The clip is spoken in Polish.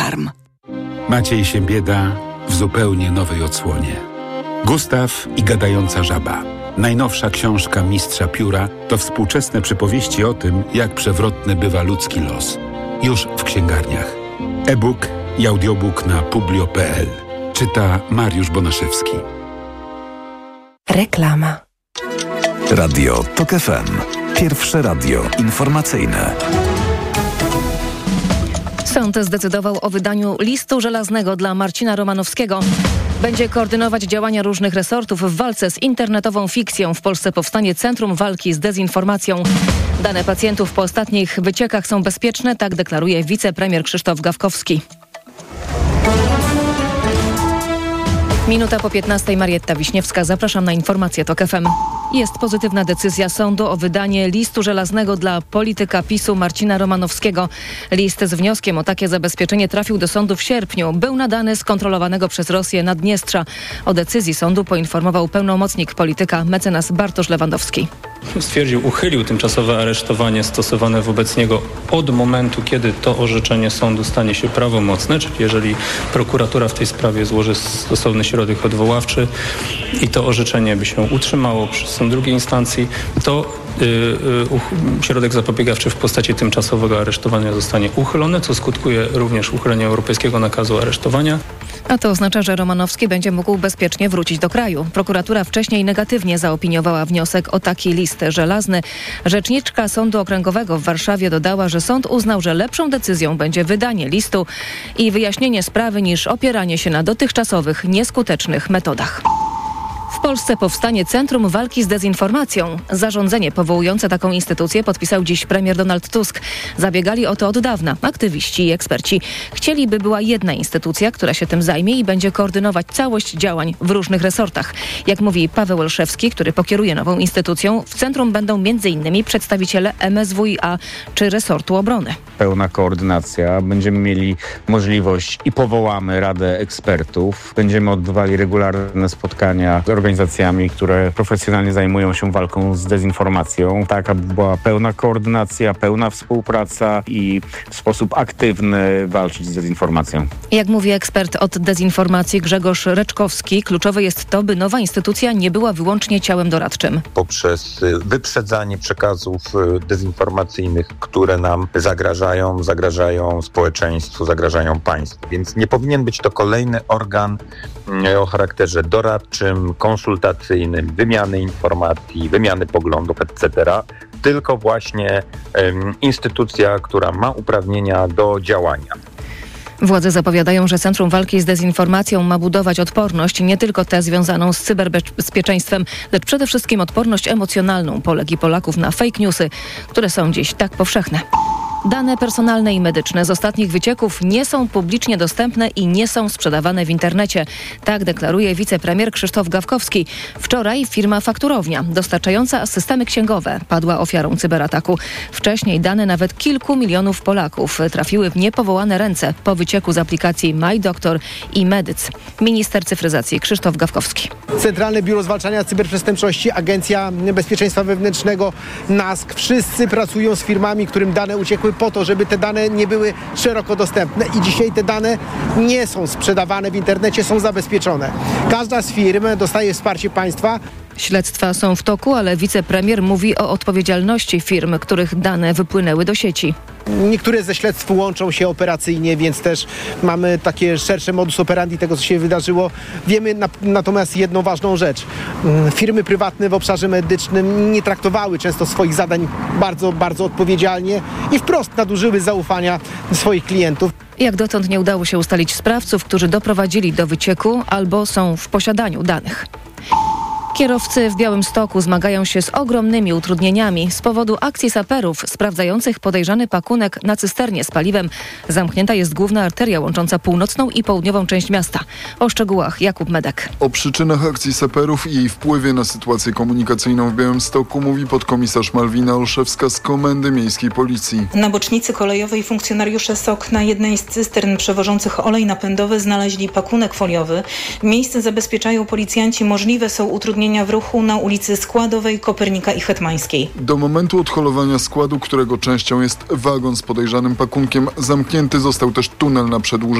Alarm. Maciej Siembieda w zupełnie nowej odsłonie. Gustaw i gadająca żaba. Najnowsza książka mistrza pióra to współczesne przypowieści o tym, jak przewrotny bywa ludzki los. Już w księgarniach. E-book i audiobook na publio.pl. Czyta Mariusz Bonaszewski. Reklama. Radio TOK FM. Pierwsze radio informacyjne. Sąd zdecydował o wydaniu listu żelaznego dla Marcina Romanowskiego. Będzie koordynować działania różnych resortów w walce z internetową fikcją. W Polsce powstanie Centrum Walki z Dezinformacją. Dane pacjentów po ostatnich wyciekach są bezpieczne, tak deklaruje wicepremier Krzysztof Gawkowski. Minuta po 15. Marietta Wiśniewska. Zapraszam na informacje TOK FM. Jest pozytywna decyzja sądu o wydanie listu żelaznego dla polityka PiS-u Marcina Romanowskiego. List z wnioskiem o takie zabezpieczenie trafił do sądu w sierpniu. Był nadany z kontrolowanego przez Rosję Naddniestrza. O decyzji sądu poinformował pełnomocnik polityka mecenas Bartosz Lewandowski. Uchylił tymczasowe aresztowanie stosowane wobec niego od momentu, kiedy to orzeczenie sądu stanie się prawomocne, czyli jeżeli prokuratura w tej sprawie złoży stosowny środek odwoławczy i to orzeczenie by się utrzymało przez sąd drugiej instancji, to środek zapobiegawczy w postaci tymczasowego aresztowania zostanie uchylony, co skutkuje również uchyleniem europejskiego nakazu aresztowania. A to oznacza, że Romanowski będzie mógł bezpiecznie wrócić do kraju. Prokuratura wcześniej negatywnie zaopiniowała wniosek o taki list żelazny. Rzeczniczka Sądu Okręgowego w Warszawie dodała, że sąd uznał, że lepszą decyzją będzie wydanie listu i wyjaśnienie sprawy niż opieranie się na dotychczasowych, nieskutecznych metodach. W Polsce powstanie Centrum Walki z Dezinformacją. Zarządzenie powołujące taką instytucję podpisał dziś premier Donald Tusk. Zabiegali o to od dawna aktywiści i eksperci. Chcieli, by była jedna instytucja, która się tym zajmie i będzie koordynować całość działań w różnych resortach. Jak mówi Paweł Olszewski, który pokieruje nową instytucją, w centrum będą m.in. przedstawiciele MSWiA czy resortu obrony. Pełna koordynacja. Będziemy mieli możliwość i powołamy Radę Ekspertów. Będziemy odbywali regularne spotkania z organizacjami, które profesjonalnie zajmują się walką z dezinformacją, tak aby była pełna koordynacja, pełna współpraca i w sposób aktywny walczyć z dezinformacją. Jak mówi ekspert od dezinformacji Grzegorz Reczkowski, kluczowe jest to, by nowa instytucja nie była wyłącznie ciałem doradczym. Poprzez wyprzedzanie przekazów dezinformacyjnych, które nam zagrażają społeczeństwu, zagrażają państwu. Więc nie powinien być to kolejny organ o charakterze doradczym, konsultacyjnym, wymiany informacji, wymiany poglądów, etc., tylko właśnie instytucja, która ma uprawnienia do działania. Władze zapowiadają, że Centrum Walki z Dezinformacją ma budować odporność, nie tylko tę związaną z cyberbezpieczeństwem, lecz przede wszystkim odporność emocjonalną Polek i Polaków na fake newsy, które są dziś tak powszechne. Dane personalne i medyczne z ostatnich wycieków nie są publicznie dostępne i nie są sprzedawane w internecie. Tak deklaruje wicepremier Krzysztof Gawkowski. Wczoraj firma Fakturownia, dostarczająca systemy księgowe, padła ofiarą cyberataku. Wcześniej dane nawet kilku milionów Polaków trafiły w niepowołane ręce po wycieku z aplikacji MyDoktor i Medyc. Minister cyfryzacji Krzysztof Gawkowski. Centralne Biuro Zwalczania Cyberprzestępczości, Agencja Bezpieczeństwa Wewnętrznego, NASK, wszyscy pracują z firmami, którym dane uciekły po to, żeby te dane nie były szeroko dostępne i dzisiaj te dane nie są sprzedawane w internecie, są zabezpieczone. Każda z firm dostaje wsparcie państwa. Śledztwa są w toku, ale wicepremier mówi o odpowiedzialności firm, których dane wypłynęły do sieci. Niektóre ze śledztw łączą się operacyjnie, więc też mamy takie szersze modus operandi tego, co się wydarzyło. Wiemy natomiast jedną ważną rzecz. Firmy prywatne w obszarze medycznym nie traktowały często swoich zadań bardzo, bardzo odpowiedzialnie i wprost nadużyły zaufania swoich klientów. Jak dotąd nie udało się ustalić sprawców, którzy doprowadzili do wycieku albo są w posiadaniu danych. Kierowcy w Białymstoku zmagają się z ogromnymi utrudnieniami. Z powodu akcji saperów sprawdzających podejrzany pakunek na cysternie z paliwem zamknięta jest główna arteria łącząca północną i południową część miasta. O szczegółach Jakub Medek. O przyczynach akcji saperów i jej wpływie na sytuację komunikacyjną w Białymstoku mówi podkomisarz Malwina Olszewska z Komendy Miejskiej Policji. Na bocznicy kolejowej funkcjonariusze SOK na jednej z cystern przewożących olej napędowy znaleźli pakunek foliowy. Miejsce zabezpieczają policjanci. Możliwe są utrudnienia w ruchu na ulicy Składowej, Kopernika i Hetmańskiej. Do momentu odholowania składu, którego częścią jest wagon z podejrzanym pakunkiem, zamknięty został też tunel na przedłużeniu